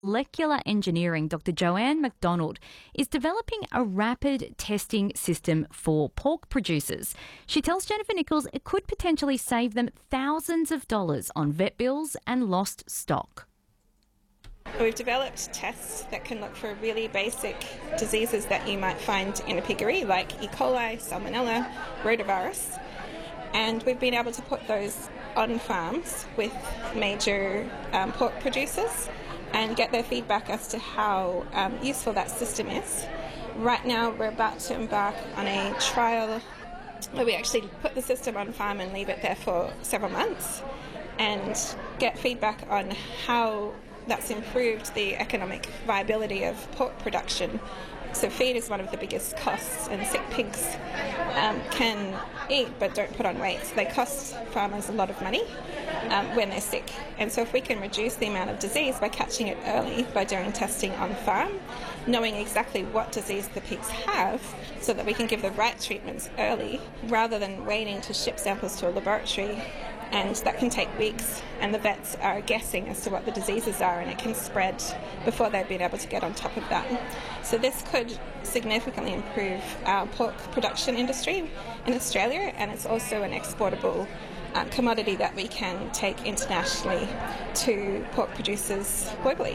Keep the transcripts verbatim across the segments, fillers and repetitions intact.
Molecular Engineering, Doctor Joanne McDonald, is developing a rapid testing system for pork producers. She tells Jennifer Nichols it could potentially save them thousands of dollars on vet bills and lost stock. We've developed tests that can look for really basic diseases that you might find in a piggery, like E. coli, Salmonella, rotavirus, and we've been able to put those on farms with major um, pork producers and get their feedback as to how um, useful that system is. Right now we're about to embark on a trial where we actually put the system on farm and leave it there for several months and get feedback on how that's improved the economic viability of pork production. So feed is one of the biggest costs, and sick pigs um, can eat but don't put on weight. So they cost farmers a lot of money um, when they're sick. And so if we can reduce the amount of disease by catching it early by doing testing on farm, knowing exactly what disease the pigs have so that we can give the right treatments early rather than waiting to ship samples to a laboratory, and that can take weeks, and the vets are guessing as to what the diseases are, and it can spread before they've been able to get on top of that. So this could significantly improve our pork production industry in Australia, and it's also an exportable uh, commodity that we can take internationally to pork producers globally.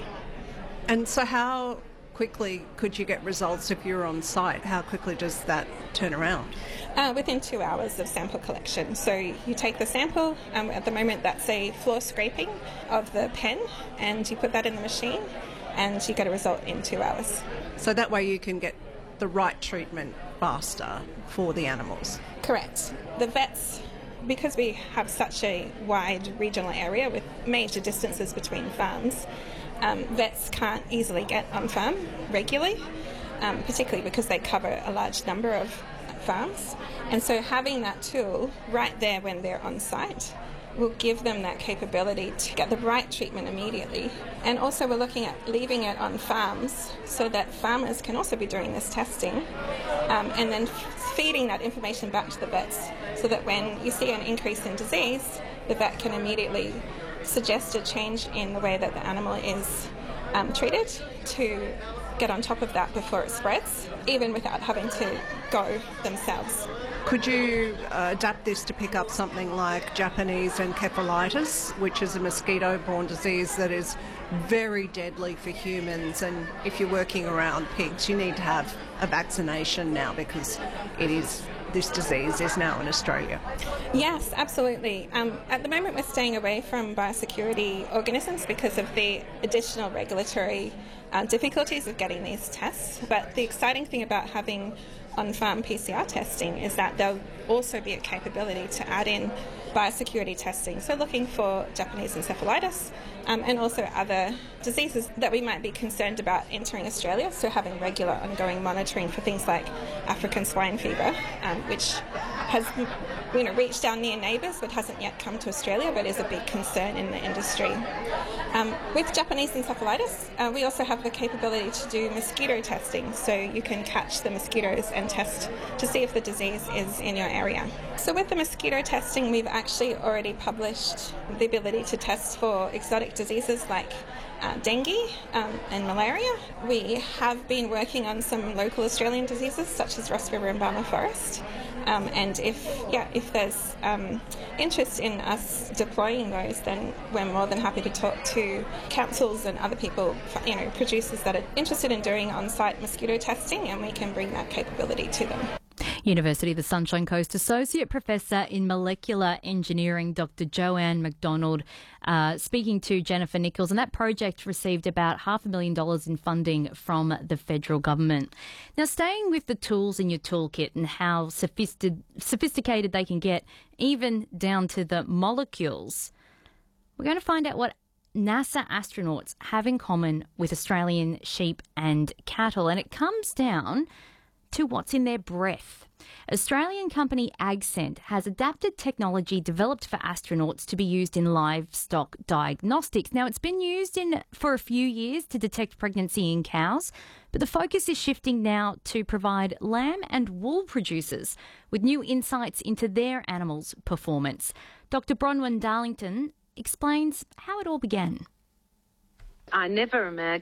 And so how quickly could you get results if you're on site? How quickly does that turn around? Uh, within two hours of sample collection. So you take the sample, um, at the moment that's a floor scraping of the pen, and you put that in the machine and you get a result in two hours. So that way you can get the right treatment faster for the animals? Correct. The vets, because we have such a wide regional area with major distances between farms, um, vets can't easily get on farm regularly, um, particularly because they cover a large number of farms. And so having that tool right there when they're on site will give them that capability to get the right treatment immediately. And also we're looking at leaving it on farms so that farmers can also be doing this testing um, and then feeding that information back to the vets so that when you see an increase in disease, the vet can immediately suggest a change in the way that the animal is um, treated to get on top of that before it spreads, even without having to go themselves. Could you uh, adapt this to pick up something like Japanese encephalitis, which is a mosquito-borne disease that is very deadly for humans, and if you're working around pigs, you need to have a vaccination now because it is this disease is now in Australia? Yes, absolutely. Um, at the moment we're staying away from biosecurity organisms because of the additional regulatory uh, difficulties of getting these tests. But the exciting thing about having on-farm P C R testing is that there'll also be a capability to add in biosecurity testing, so looking for Japanese encephalitis um, and also other diseases that we might be concerned about entering Australia, so having regular ongoing monitoring for things like African swine fever, um, which has you know, reached our near neighbours but hasn't yet come to Australia but is a big concern in the industry. Um, with Japanese encephalitis, uh, we also have the capability to do mosquito testing, so you can catch the mosquitoes and test to see if the disease is in your area. So with the mosquito testing, we've actually already published the ability to test for exotic diseases like uh, dengue um, and malaria. We have been working on some local Australian diseases such as Ross River and Barmah Forest. Um, and if yeah, if there's um, interest in us deploying those, then we're more than happy to talk to councils and other people, you know, producers that are interested in doing on-site mosquito testing, and we can bring that capability to them. University of the Sunshine Coast Associate Professor in Molecular Engineering, Doctor Joanne McDonald, uh, speaking to Jennifer Nichols. And that project received about half a million dollars in funding from the federal government. Now, staying with the tools in your toolkit and how sophistic- sophisticated they can get, even down to the molecules, we're going to find out what NASA astronauts have in common with Australian sheep and cattle. And it comes down to what's in their breath. Australian company AgScent has adapted technology developed for astronauts to be used in livestock diagnostics. Now, it's been used in for a few years to detect pregnancy in cows, but the focus is shifting now to provide lamb and wool producers with new insights into their animals' performance. Doctor Bronwyn Darlington explains how it all began. I never imagined